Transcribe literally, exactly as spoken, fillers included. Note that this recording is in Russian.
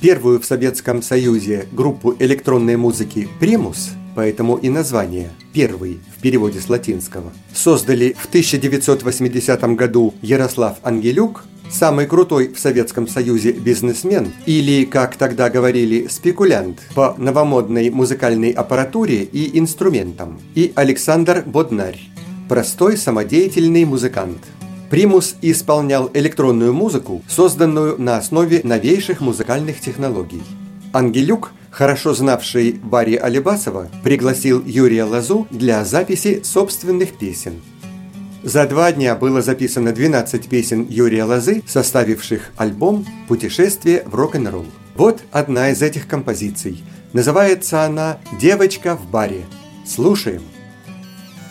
Первую в Советском Союзе группу электронной музыки «Примус», поэтому и название «Первый» в переводе с латинского, создали в тысяча девятьсот восьмидесятом году Ярослав Ангелюк, самый крутой в Советском Союзе бизнесмен, или, как тогда говорили, спекулянт по новомодной музыкальной аппаратуре и инструментам, и Александр Боднарь, простой самодеятельный музыкант. Примус исполнял электронную музыку, созданную на основе новейших музыкальных технологий. Ангелюк, хорошо знавший Барри Алибасова, пригласил Юрия Лозу для записи собственных песен. За два дня было записано двенадцать песен Юрия Лозы, составивших альбом «Путешествие в рок-н-ролл». Вот одна из этих композиций. Называется она «Девочка в баре». Слушаем.